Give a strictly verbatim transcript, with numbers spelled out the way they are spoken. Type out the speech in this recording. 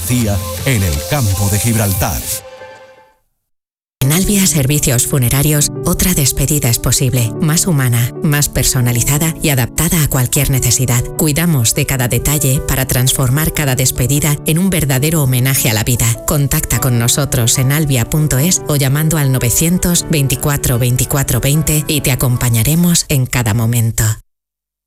Andalucía en el campo de Gibraltar. En Albia Servicios Funerarios, otra despedida es posible, más humana, más personalizada y adaptada a cualquier necesidad. Cuidamos de cada detalle para transformar cada despedida en un verdadero homenaje a la vida. Contacta con nosotros en albia punto es o llamando al novecientos veinticuatro veinticuatro veinte y te acompañaremos en cada momento.